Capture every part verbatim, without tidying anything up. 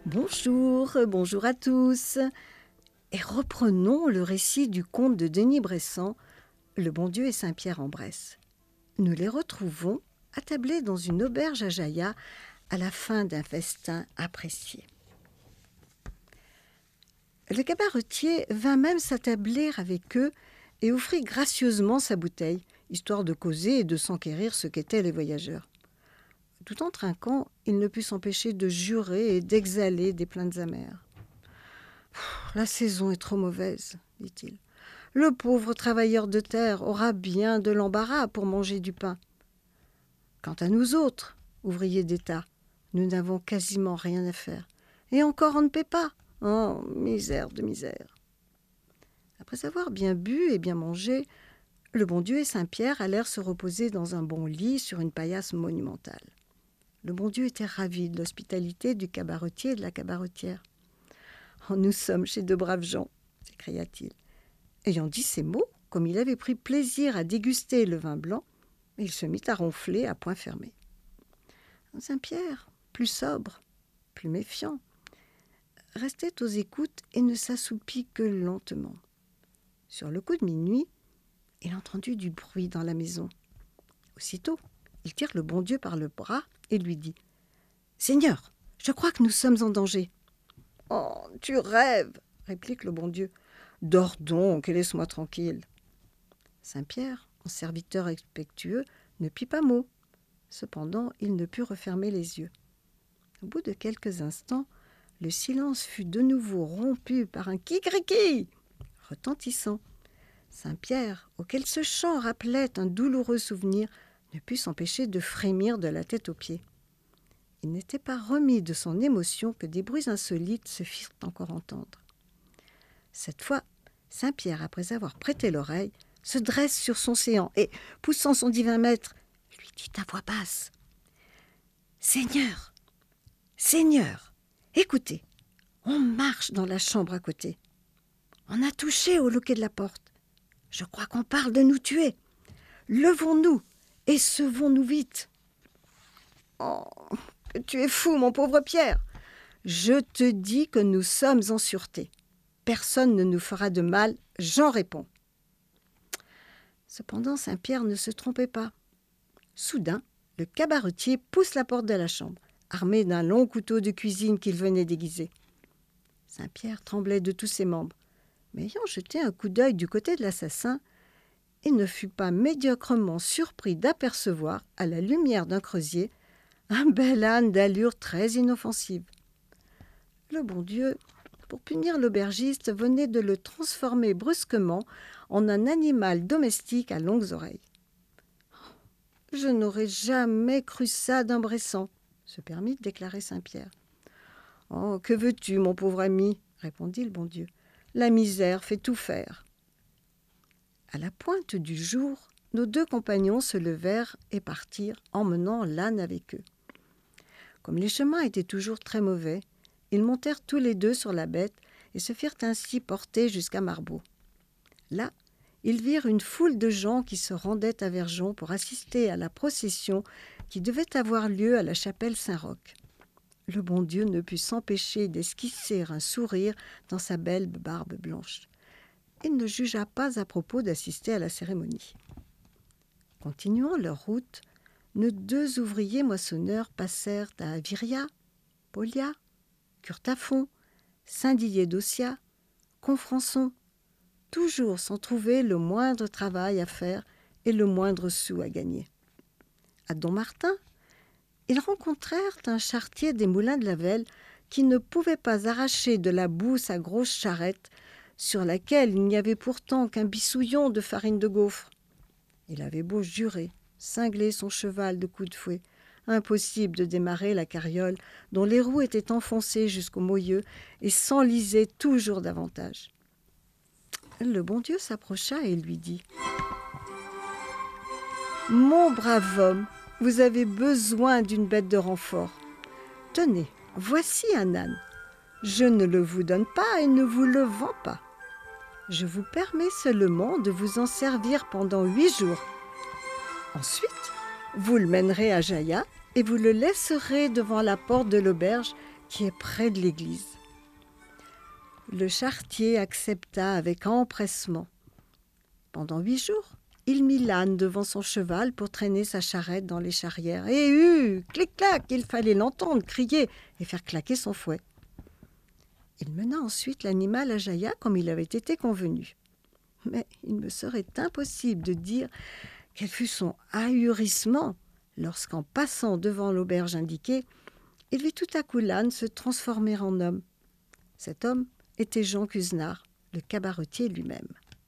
Bonjour, bonjour à tous. Et reprenons le récit du conte de Denis Bressan, Le bon Dieu et Saint-Pierre en Bresse. Nous les retrouvons attablés dans une auberge à Jaya à la fin d'un festin apprécié. Le cabaretier vint même s'attabler avec eux et offrit gracieusement sa bouteille, histoire de causer et de s'enquérir ce qu'étaient les voyageurs. Tout en trinquant, il ne put s'empêcher de jurer et d'exhaler des plaintes amères. « La saison est trop mauvaise, dit-il. Le pauvre travailleur de terre aura bien de l'embarras pour manger du pain. Quant à nous autres, ouvriers d'État, nous n'avons quasiment rien à faire. Et encore on ne paie pas. Oh, misère de misère !» Après avoir bien bu et bien mangé, le bon Dieu et Saint-Pierre allèrent se reposer dans un bon lit sur une paillasse monumentale. Le bon Dieu était ravi de l'hospitalité du cabaretier et de la cabaretière. « Oh, nous sommes chez de braves gens !» s'écria-t-il. Ayant dit ces mots, comme il avait pris plaisir à déguster le vin blanc, il se mit à ronfler à poing fermé. Saint-Pierre, plus sobre, plus méfiant, restait aux écoutes et ne s'assoupit que lentement. Sur le coup de minuit, il entendit du bruit dans la maison. Aussitôt, il tire le bon Dieu par le bras et lui dit « Seigneur, je crois que nous sommes en danger. »« Oh, tu rêves !» réplique le bon Dieu. « Dors donc et laisse-moi tranquille. » Saint-Pierre, en serviteur respectueux, ne prit pas mot. Cependant, il ne put refermer les yeux. Au bout de quelques instants, le silence fut de nouveau rompu par un kikriki retentissant. Saint-Pierre, auquel ce chant rappelait un douloureux souvenir, ne put s'empêcher de frémir de la tête aux pieds. Il n'était pas remis de son émotion que des bruits insolites se firent encore entendre. Cette fois, Saint-Pierre, après avoir prêté l'oreille, se dresse sur son séant et, poussant son divin maître, lui dit à voix basse « Seigneur, Seigneur, écoutez, on marche dans la chambre à côté. On a touché au loquet de la porte. Je crois qu'on parle de nous tuer. Levons-nous et sauvons-nous vite. »« Oh, que tu es fou, mon pauvre Pierre. Je te dis que nous sommes en sûreté. Personne ne nous fera de mal, j'en réponds. » Cependant, Saint-Pierre ne se trompait pas. Soudain, le cabaretier pousse la porte de la chambre, armé d'un long couteau de cuisine qu'il venait déguiser. Saint-Pierre tremblait de tous ses membres, mais ayant jeté un coup d'œil du côté de l'assassin, il ne fut pas médiocrement surpris d'apercevoir, à la lumière d'un creusier, un bel âne d'allure très inoffensive. Le bon Dieu, pour punir l'aubergiste, venait de le transformer brusquement en un animal domestique à longues oreilles. « Je n'aurais jamais cru ça d'un Bressan », se permit de déclarer Saint-Pierre. « Oh, que veux-tu, mon pauvre ami ?» répondit le bon Dieu. « La misère fait tout faire. » À la pointe du jour, nos deux compagnons se levèrent et partirent, emmenant l'âne avec eux. Comme les chemins étaient toujours très mauvais, ils montèrent tous les deux sur la bête et se firent ainsi porter jusqu'à Marbeau. Là, ils virent une foule de gens qui se rendaient à Verjon pour assister à la procession qui devait avoir lieu à la chapelle Saint-Roch. Le bon Dieu ne put s'empêcher d'esquisser un sourire dans sa belle barbe blanche. Il ne jugea pas à propos d'assister à la cérémonie. Continuant leur route, nos deux ouvriers moissonneurs passèrent à Viria, Paulia, Curtafond, Saint-Didier-d'Ossia, Confrançon, toujours sans trouver le moindre travail à faire et le moindre sou à gagner. À Dommartin, ils rencontrèrent un charretier des moulins de la Velle qui ne pouvait pas arracher de la boue sa grosse charrette, sur laquelle il n'y avait pourtant qu'un bissouillon de farine de gaufre. Il avait beau jurer, cingler son cheval de coups de fouet, impossible de démarrer la carriole dont les roues étaient enfoncées jusqu'au moyeu et s'enlisaient toujours davantage. Le bon Dieu s'approcha et lui dit « Mon brave homme, vous avez besoin d'une bête de renfort. Tenez, voici un âne. Je ne le vous donne pas et ne vous le vends pas. Je vous permets seulement de vous en servir pendant huit jours. Ensuite, vous le mènerez à Jaya et vous le laisserez devant la porte de l'auberge qui est près de l'église. Le charretier accepta avec empressement. Pendant huit jours, il mit l'âne devant son cheval pour traîner sa charrette dans les charrières. Et hu, clic-clac, il fallait l'entendre crier et faire claquer son fouet. Il mena ensuite l'animal à Jaïa comme il avait été convenu. Mais il me serait impossible de dire quel fut son ahurissement lorsqu'en passant devant l'auberge indiquée, il vit tout à coup l'âne se transformer en homme. Cet homme était Jean Cusenard, le cabaretier lui-même.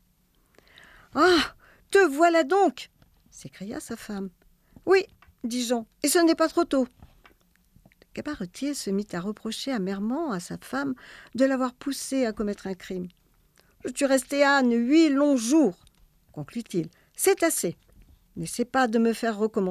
« Ah, te voilà donc !» s'écria sa femme. « Oui, dit Jean, et ce n'est pas trop tôt. » Le cabaretier se mit à reprocher amèrement à sa femme de l'avoir poussé à commettre un crime. « Je suis resté âne huit longs jours, » conclut-il. « C'est assez. N'essaie pas de me faire recommencer. »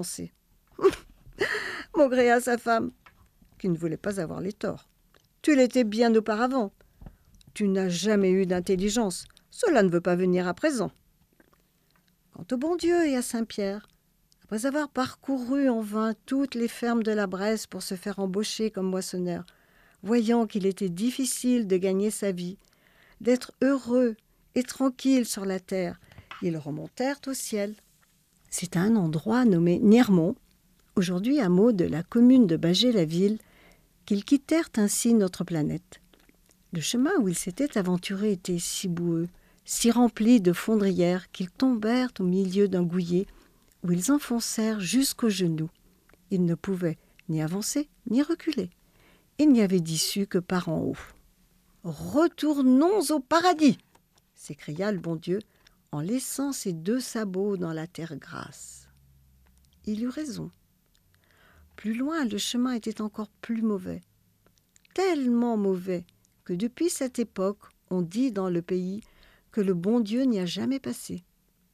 Maugréa sa femme, qui ne voulait pas avoir les torts. « Tu l'étais bien auparavant. Tu n'as jamais eu d'intelligence. Cela ne veut pas venir à présent. » Quant au bon Dieu et à Saint-Pierre, après avoir parcouru en vain toutes les fermes de la Bresse pour se faire embaucher comme moissonneur, voyant qu'il était difficile de gagner sa vie, d'être heureux et tranquille sur la terre, ils remontèrent au ciel. C'est à un endroit nommé Niermont, aujourd'hui hameau de la commune de Bâgé-la-Ville, qu'ils quittèrent ainsi notre planète. Le chemin où ils s'étaient aventurés était si boueux, si rempli de fondrières qu'ils tombèrent au milieu d'un gouillet où ils enfoncèrent jusqu'aux genoux. Ils ne pouvaient ni avancer ni reculer. Il n'y avait d'issue que par en haut. « Retournons au paradis !» s'écria le bon Dieu en laissant ses deux sabots dans la terre grasse. Il eut raison. Plus loin, le chemin était encore plus mauvais. Tellement mauvais que depuis cette époque, on dit dans le pays que le bon Dieu n'y a jamais passé.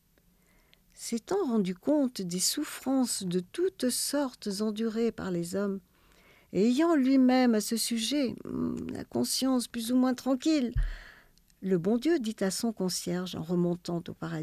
S'étant rendu compte des souffrances de toutes sortes endurées par les hommes, et ayant lui-même à ce sujet la conscience plus ou moins tranquille, le bon Dieu dit à son concierge en remontant au paradis :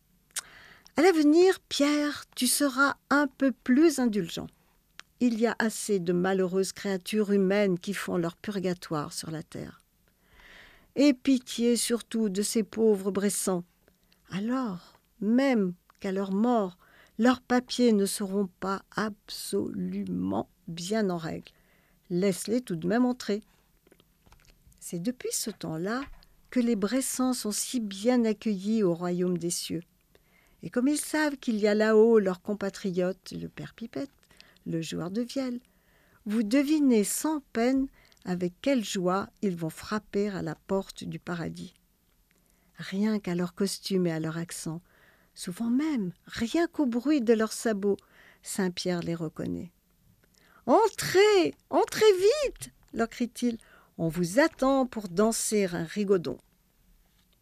« À l'avenir, Pierre, tu seras un peu plus indulgent. Il y a assez de malheureuses créatures humaines qui font leur purgatoire sur la terre. Aie pitié surtout de ces pauvres Bressans. Alors, même qu'à leur mort, leurs papiers ne seront pas absolument bien en règle. Laisse-les tout de même entrer. » C'est depuis ce temps-là que les Bressans sont si bien accueillis au royaume des cieux. Et comme ils savent qu'il y a là-haut leur compatriote, le père Pipette, le joueur de vielle, vous devinez sans peine avec quelle joie ils vont frapper à la porte du paradis. Rien qu'à leur costume et à leur accent, souvent même, rien qu'au bruit de leurs sabots, Saint-Pierre les reconnaît. « Entrez, entrez vite !» leur crie-t-il. « On vous attend pour danser un rigodon. »